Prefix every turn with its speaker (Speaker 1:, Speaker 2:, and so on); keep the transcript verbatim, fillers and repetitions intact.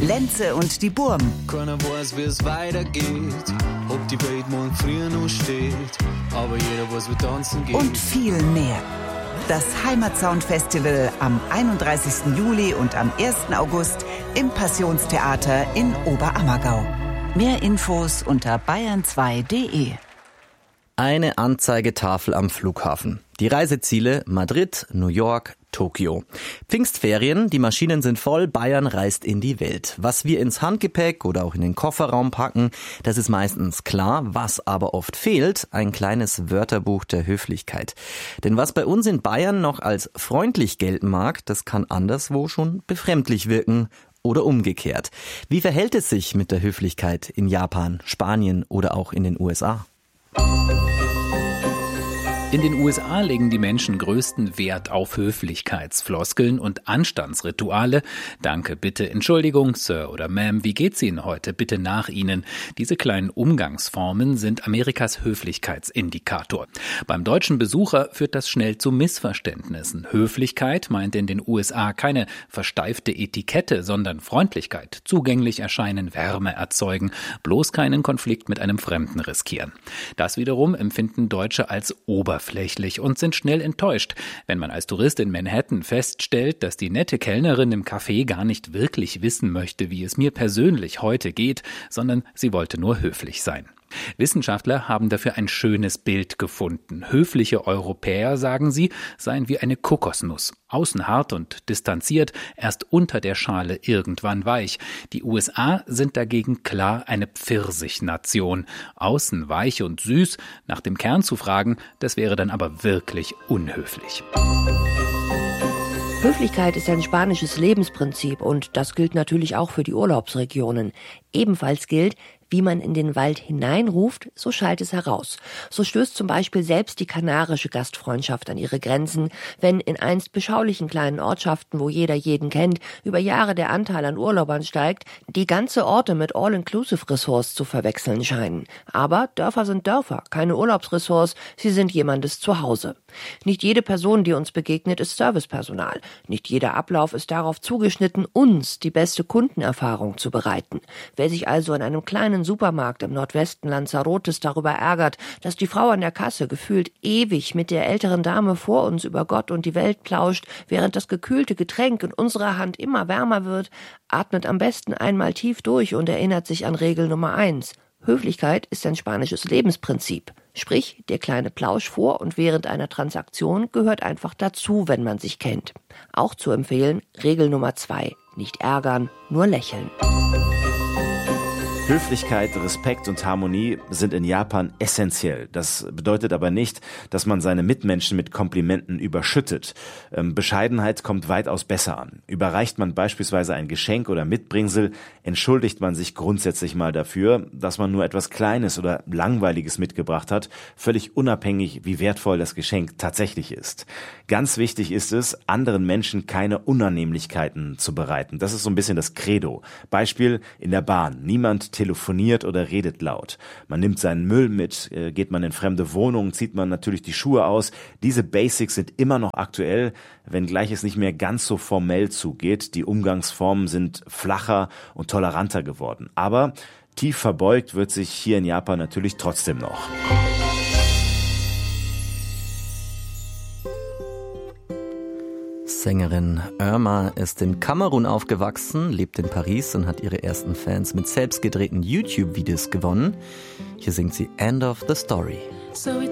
Speaker 1: Lenze und die Burm.
Speaker 2: Keiner weiß, wie es weitergeht, ob die Welt morgen früh noch steht, aber jeder weiß, wie tanzen geht.
Speaker 1: Und viel mehr. Das Heimatsound-Festival am einunddreißigsten Juli und am ersten August im Passionstheater in Oberammergau. Mehr Infos unter bayern zwei punkt de.
Speaker 3: Eine Anzeigetafel am Flughafen. Die Reiseziele Madrid, New York, Tokio. Pfingstferien, die Maschinen sind voll, Bayern reist in die Welt. Was wir ins Handgepäck oder auch in den Kofferraum packen, das ist meistens klar. Was aber oft fehlt, ein kleines Wörterbuch der Höflichkeit. Denn was bei uns in Bayern noch als freundlich gelten mag, das kann anderswo schon befremdlich wirken. Oder umgekehrt. Wie verhält es sich mit der Höflichkeit in Japan, Spanien oder auch in den U S A?
Speaker 4: In den U S A legen die Menschen größten Wert auf Höflichkeitsfloskeln und Anstandsrituale. Danke, bitte, Entschuldigung, Sir oder Ma'am, wie geht's Ihnen heute? Bitte nach Ihnen. Diese kleinen Umgangsformen sind Amerikas Höflichkeitsindikator. Beim deutschen Besucher führt das schnell zu Missverständnissen. Höflichkeit meint in den U S A keine versteifte Etikette, sondern Freundlichkeit, zugänglich erscheinen, Wärme erzeugen, bloß keinen Konflikt mit einem Fremden riskieren. Das wiederum empfinden Deutsche als oberflächlich und sind schnell enttäuscht, wenn man als Tourist in Manhattan feststellt, dass die nette Kellnerin im Café gar nicht wirklich wissen möchte, wie es mir persönlich heute geht, sondern sie wollte nur höflich sein. Wissenschaftler haben dafür ein schönes Bild gefunden. Höfliche Europäer, sagen sie, seien wie eine Kokosnuss. Außen hart und distanziert, erst unter der Schale irgendwann weich. Die U S A sind dagegen klar eine Pfirsichnation. Außen weich und süß, nach dem Kern zu fragen, das wäre dann aber wirklich unhöflich.
Speaker 5: Höflichkeit ist ein spanisches Lebensprinzip und das gilt natürlich auch für die Urlaubsregionen. Ebenfalls gilt, wie man in den Wald hineinruft, so schallt es heraus. So stößt zum Beispiel selbst die kanarische Gastfreundschaft an ihre Grenzen, wenn in einst beschaulichen kleinen Ortschaften, wo jeder jeden kennt, über Jahre der Anteil an Urlaubern steigt, die ganze Orte mit All-Inclusive-Ressorts zu verwechseln scheinen. Aber Dörfer sind Dörfer, keine Urlaubsressorts, sie sind jemandes Zuhause. Nicht jede Person, die uns begegnet, ist Servicepersonal. Nicht jeder Ablauf ist darauf zugeschnitten, uns die beste Kundenerfahrung zu bereiten. Wer sich also in einem kleinen Supermarkt im Nordwesten Lanzarotes darüber ärgert, dass die Frau an der Kasse gefühlt ewig mit der älteren Dame vor uns über Gott und die Welt plauscht, während das gekühlte Getränk in unserer Hand immer wärmer wird, atmet am besten einmal tief durch und erinnert sich an Regel Nummer eins. Höflichkeit ist ein spanisches Lebensprinzip. Sprich, der kleine Plausch vor und während einer Transaktion gehört einfach dazu, wenn man sich kennt. Auch zu empfehlen, Regel Nummer zwei. Nicht ärgern, nur lächeln.
Speaker 6: Höflichkeit, Respekt und Harmonie sind in Japan essentiell. Das bedeutet aber nicht, dass man seine Mitmenschen mit Komplimenten überschüttet. Ähm, Bescheidenheit kommt weitaus besser an. Überreicht man beispielsweise ein Geschenk oder Mitbringsel, entschuldigt man sich grundsätzlich mal dafür, dass man nur etwas Kleines oder Langweiliges mitgebracht hat, völlig unabhängig, wie wertvoll das Geschenk tatsächlich ist. Ganz wichtig ist es, anderen Menschen keine Unannehmlichkeiten zu bereiten. Das ist so ein bisschen das Credo. Beispiel in der Bahn. Niemand telefoniert oder redet laut. Man nimmt seinen Müll mit, geht man in fremde Wohnungen, zieht man natürlich die Schuhe aus. Diese Basics sind immer noch aktuell, wenngleich es nicht mehr ganz so formell zugeht. Die Umgangsformen sind flacher und toleranter geworden. Aber tief verbeugt wird sich hier in Japan natürlich trotzdem noch.
Speaker 3: Sängerin Irma ist in Kamerun aufgewachsen, lebt in Paris und hat ihre ersten Fans mit selbstgedrehten YouTube-Videos gewonnen. Hier singt sie End of the Story.
Speaker 7: So